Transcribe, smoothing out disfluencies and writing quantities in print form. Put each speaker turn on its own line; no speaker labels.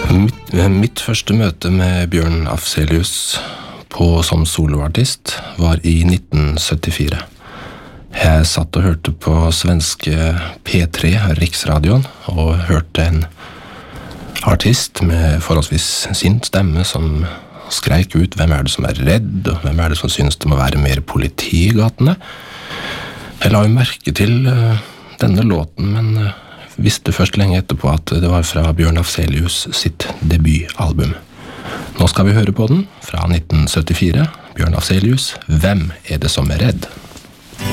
Mitt første møte med Bjørn Afzelius som soloartist var i 1974. Jeg satt og hørte på svenske P3, Riksradion, og hørte en artist med forholdsvis sint stemme som skreik ut hvem er det som er redd, og hvem er det som synes det må være mer politi i gatene. Jeg la jo merke til denne låten, men visste først lenge etterpå at det var fra Bjørn Afzelius sitt debutalbum. Nå skal vi høre på den fra 1974. Bjørn Afzelius, Hvem er det som er redd?